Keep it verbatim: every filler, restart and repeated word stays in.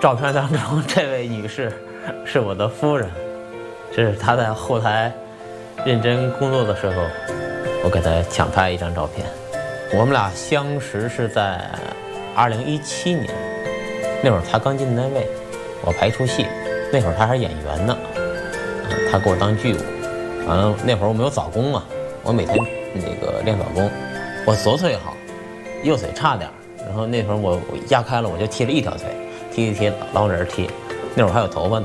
照片当中这位女士是我的夫人，这是她在后台认真工作的时候，我给她抢拍一张照片。我们俩相识是在二零一七年，那会儿她刚进单位，我拍一出戏，那会儿她还是演员呢，她给我当剧务。完了那会儿我没有早功嘛，我每天那个练早功，我左腿好，右腿差点，然后那会儿我我压开了，我就踢了一条腿，踢一踢老人踢，那会儿还有头发呢。